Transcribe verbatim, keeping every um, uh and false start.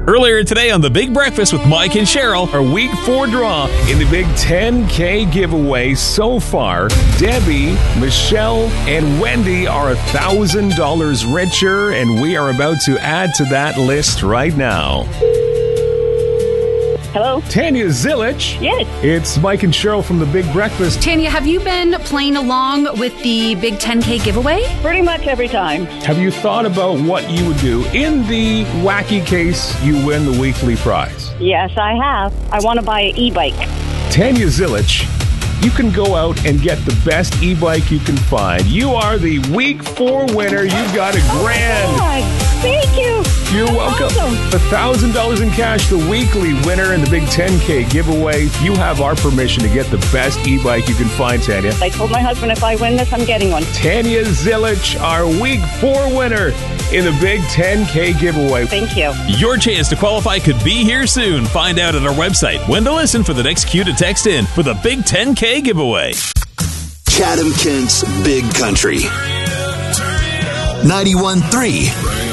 Earlier today on The Big Breakfast with Mike and Cheryl, our week four draw in the Big ten K giveaway so far, Debbie, Michelle, and Wendy are one thousand dollars richer, and we are about to add to that list right now. Hello? Tanya Zilich. Yes. It's Mike and Cheryl from The Big Breakfast. Tanya, have you been playing along with the Big ten K giveaway? Pretty much every time. Have you thought about what you would do in the wacky case you win the weekly prize? Yes, I have. I want to buy an e-bike. Tanya Zilich, you can go out and get the best e-bike you can find. You are the week four winner. You've got a grand. Oh, God. Thank you. You're welcome. Awesome. one thousand dollars in cash, the weekly winner in the Big ten K giveaway. You have our permission to get the best e-bike you can find, Tanya. I told my husband if I win this, I'm getting one. Tanya Zilich, our week four winner in the Big ten K giveaway. Thank you. Your chance to qualify could be here soon. Find out at our website when to listen for the next cue to text in for the Big ten K giveaway. Chatham Kent's Big Country. ninety-one point three